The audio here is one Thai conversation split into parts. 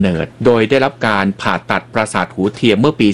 เนิดโดยได้รับการผ่าตัดประสาทหูเทียมเมื่อปี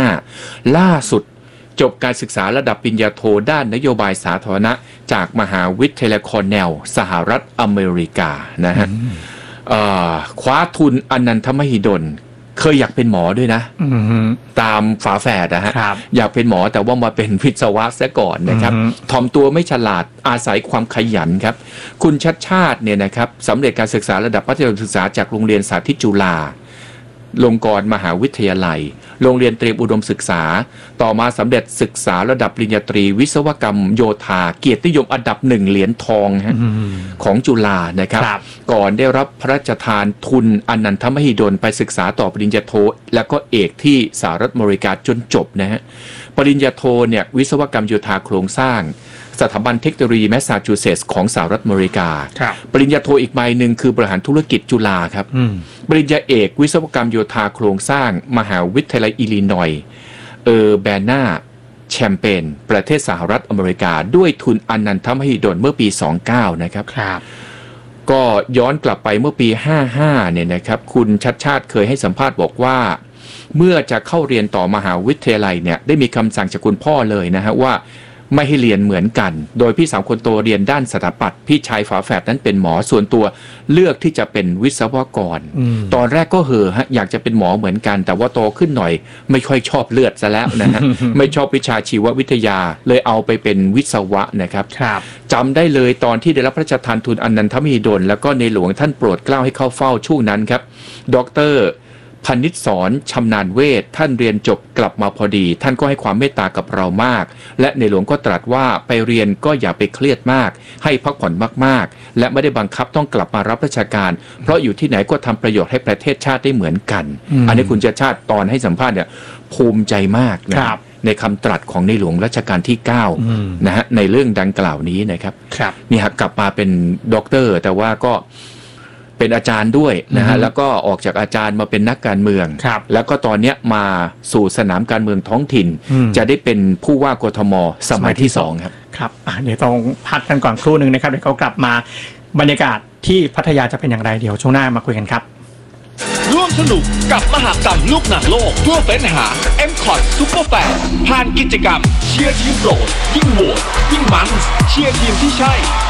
45 ล่าสุดจบการศึกษาระดับปริญญาโทด้านนโยบายสาธารณะจากมหาวิทยาลัยคอร์เนลสหรัฐอเมริกานะฮะคว้าทุนอนันทมหิดลเคยอยากเป็นหมอด้วยนะตามฝาแฝดนะฮะอยากเป็นหมอแต่ว่ามาเป็นวิศวะซะก่อนนะครับถ่อมตัวไม่ฉลาดอาศัยความขยันครับคุณชัดชาติเนี่ยนะครับสำเร็จการศึกษาระดับมัธยมศึกษาจากโรงเรียนสาธิตจุฬาลงกรณ์มหาวิทยาลัยโรงเรียนเตรียมอุดมศึกษาต่อมาสำเร็จศึกษาระดับปริญญาตรีวิศวกรรมโยธาเกียรตินิยมอันดับ1เหรียญทองของจุฬานะครับก่อนได้รับพระราชทานทุนอนันทมหิดลไปศึกษาต่อปริญญาโทและก็เอกที่สหรัฐอเมริกาจนจบนะฮะปริญญาโทเนี่ยวิศวกรรมโยธาโครงสร้างสถาบันเทคโนโลยีแมสซาชูเซตส์ของสหรัฐอเมริกาปริญญาโทอีกใบหนึ่งคือบริหารธุรกิจจุฬาครับปริญญาเอกวิศวกรรมโยธาโครงสร้างมหาวิทยาลัยอิลลินอยส์แบนนาแชมเปญประเทศสหรัฐอเมริกาด้วยทุนอนันทมหิดลเมื่อปี 29 นะครับก็ย้อนกลับไปเมื่อปี 55 เนี่ยนะครับคุณชัดชาติเคยให้สัมภาษณ์บอกว่าเมื่อจะเข้าเรียนต่อมหาวิทยาลัยเนี่ยได้มีคำสั่งจากคุณพ่อเลยนะฮะว่าไม่ให้เรียนเหมือนกันโดยพี่สาวคนโตเรียนด้านสถาปัตย์พี่ชายฝาแฝดนั้นเป็นหมอส่วนตัวเลือกที่จะเป็นวิศวกรตอนแรกก็อยากจะเป็นหมอเหมือนกันแต่ว่าโตขึ้นหน่อยไม่ค่อยชอบเลือดซะแล้วนะฮะ ไม่ชอบวิชาชีววิทยาเลยเอาไปเป็นวิศวะนะครับจำได้เลยตอนที่ได้รับพระราชทานทุนอนันทมหิดลแล้วก็ในหลวงท่านโปรดเกล้าให้เข้าเฝ้าช่วงนั้นครับดร.พนิษฐ์สอนชำนาญเวทท่านเรียนจบกลับมาพอดีท่านก็ให้ความเมตตากับเรามากและในหลวงก็ตรัสว่าไปเรียนก็อย่าไปเครียดมากให้พักผ่อนมากๆและไม่ได้บังคับต้องกลับมารับราชการเพราะอยู่ที่ไหนก็ทำประโยชน์ให้ประเทศชาติได้เหมือนกันอันนี้คุณชัดชาติตอนให้สัมภาษณ์เนี่ยภูมิใจมากนะในคำตรัสของในหลวงรัชกาลที่9นะฮะในเรื่องดังกล่าวนี้นะครับนี่ฮะกลับมาเป็นด็อกเตอร์แต่ว่าก็เป็นอาจารย์ด้วยนะฮะแล้วก็ออกจากอาจารย์มาเป็นนักการเมืองแล้วก็ตอนนี้มาสู่สนามการเมืองท้องถิ่นจะได้เป็นผู้ว่ากทมสมัยที่2ครับครับเดี๋ยวต้องพักกันก่อนครู่นึงนะครับเดี๋ยวเขากลับมาบรรยากาศที่พัทยาจะเป็นอย่างไรเดี๋ยวช่วงหน้ามาคุยกันครับร่วมสนุกกับมหกรรมลูกหนังโลกทั่วเฟ้นหา M-Cot Super Fan ผ่านกิจกรรมเชียร์ทีมโปรดยิ่งโหวตยิ่งมันเชียร์ทีมที่ใช่